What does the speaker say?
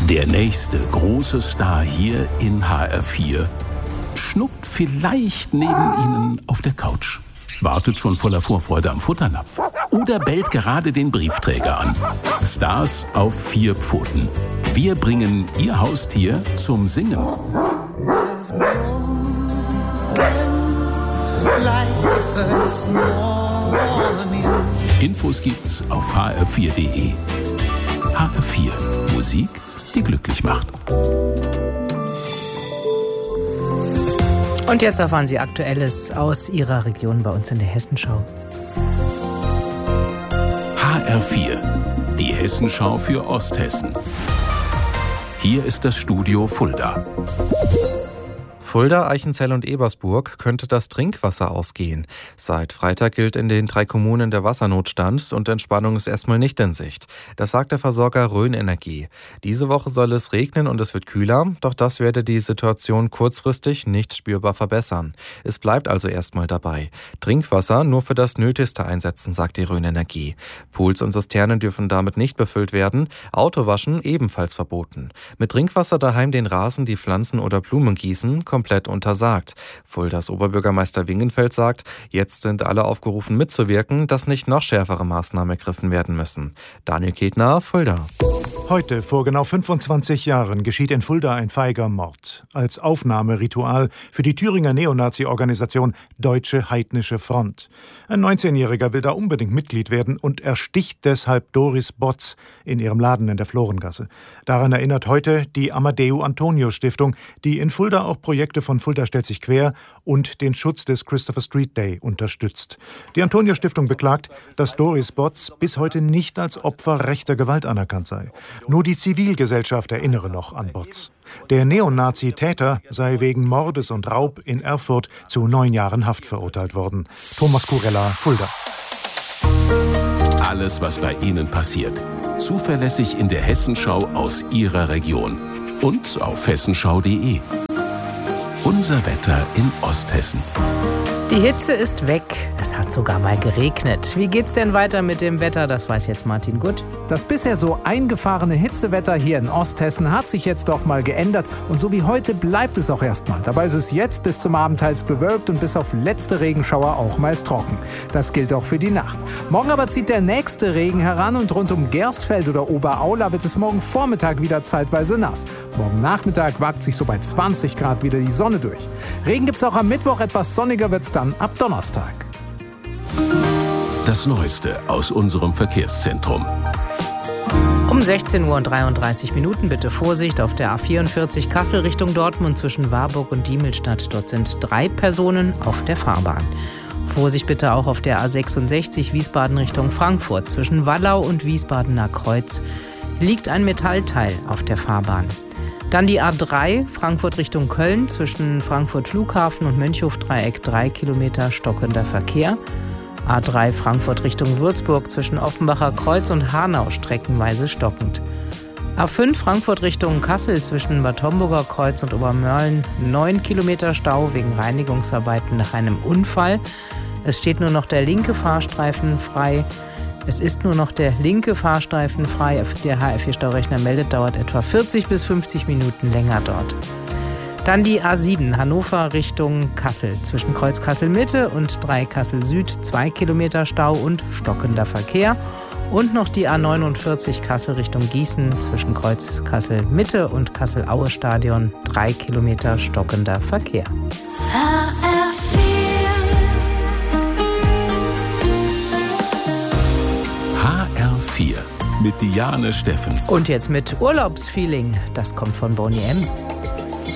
Der nächste große Star hier in HR4 schnuckt vielleicht neben Ihnen auf der Couch, wartet schon voller Vorfreude am Futternapf oder bellt gerade den Briefträger an. Stars auf 4 Pfoten. Wir bringen Ihr Haustier zum Singen. Infos gibt's auf hr4.de. HR4. Musik, die glücklich macht. Und jetzt erfahren Sie Aktuelles aus Ihrer Region bei uns in der Hessenschau. HR4, die Hessenschau für Osthessen. Hier ist das Studio Fulda. Fulda, Eichenzell und Ebersburg könnte das Trinkwasser ausgehen. Seit Freitag gilt in den 3 Kommunen der Wassernotstand und Entspannung ist erstmal nicht in Sicht. Das sagt der Versorger Rhön Energie. Diese Woche soll es regnen und es wird kühler, doch das werde die Situation kurzfristig nicht spürbar verbessern. Es bleibt also erstmal dabei. Trinkwasser nur für das Nötigste einsetzen, sagt die Rhön Energie. Pools und Zisternen dürfen damit nicht befüllt werden, Autowaschen ebenfalls verboten. Mit Trinkwasser daheim den Rasen, die Pflanzen oder Blumen gießen, komplett untersagt. Fuldas Oberbürgermeister Wingenfeld sagt, jetzt sind alle aufgerufen mitzuwirken, dass nicht noch schärfere Maßnahmen ergriffen werden müssen. Daniel Ketner, Fulda. Heute, vor genau 25 Jahren, geschieht in Fulda ein feiger Mord. Als Aufnahmeritual für die Thüringer Neonazi-Organisation Deutsche Heidnische Front. Ein 19-Jähriger will da unbedingt Mitglied werden und ersticht deshalb Doris Botz in ihrem Laden in der Florengasse. Daran erinnert heute die Amadeo-Antonio-Stiftung, die in Fulda auch Projekte von Fulda stellt sich quer und den Schutz des Christopher Street Day unterstützt. Die Antonio-Stiftung beklagt, dass Doris Botz bis heute nicht als Opfer rechter Gewalt anerkannt sei. Nur die Zivilgesellschaft erinnere noch an Botz. Der Neonazi-Täter sei wegen Mordes und Raub in Erfurt zu 9 Jahren Haft verurteilt worden. Thomas Kurella, Fulda. Alles, was bei Ihnen passiert. Zuverlässig in der Hessenschau aus Ihrer Region. Und auf hessenschau.de. Unser Wetter in Osthessen. Die Hitze ist weg. Es hat sogar mal geregnet. Wie geht's denn weiter mit dem Wetter? Das weiß jetzt Martin Gutt. Das bisher so eingefahrene Hitzewetter hier in Osthessen hat sich jetzt doch mal geändert. Und so wie heute bleibt es auch erstmal. Dabei ist es jetzt bis zum Abend teils bewölkt und bis auf letzte Regenschauer auch meist trocken. Das gilt auch für die Nacht. Morgen aber zieht der nächste Regen heran und rund um Gersfeld oder Oberaula wird es morgen Vormittag wieder zeitweise nass. Morgen Nachmittag wagt sich so bei 20 Grad wieder die Sonne durch. Regen gibt's auch am Mittwoch, etwas sonniger wird's dann ab Donnerstag. Das Neueste aus unserem Verkehrszentrum. Um 16:33 Uhr bitte Vorsicht auf der A44 Kassel Richtung Dortmund zwischen Warburg und Diemelstadt. Dort sind 3 Personen auf der Fahrbahn. Vorsicht bitte auch auf der A66 Wiesbaden Richtung Frankfurt. Zwischen Wallau und Wiesbadener Kreuz liegt ein Metallteil auf der Fahrbahn. Dann die A3 Frankfurt Richtung Köln zwischen Frankfurt Flughafen und Mönchhofdreieck 3 Kilometer stockender Verkehr. A3 Frankfurt Richtung Würzburg zwischen Offenbacher Kreuz und Hanau streckenweise stockend. A5 Frankfurt Richtung Kassel zwischen Bad Homburger Kreuz und Obermörlen 9 Kilometer Stau wegen Reinigungsarbeiten nach einem Unfall. Es steht nur noch der linke Fahrstreifen frei. Es ist nur noch der linke Fahrstreifen frei. Der HR4-Staurechner meldet, dauert etwa 40 bis 50 Minuten länger dort. Dann die A7 Hannover Richtung Kassel. Zwischen Kreuz Kassel Mitte und 3 Kassel Süd 2 Kilometer Stau und stockender Verkehr. Und noch die A49 Kassel Richtung Gießen. Zwischen Kreuz Kassel Mitte und Kassel Aue Stadion 3 Kilometer stockender Verkehr. HR4 mit Diane Steffens. Und jetzt mit Urlaubsfeeling. Das kommt von Boney M.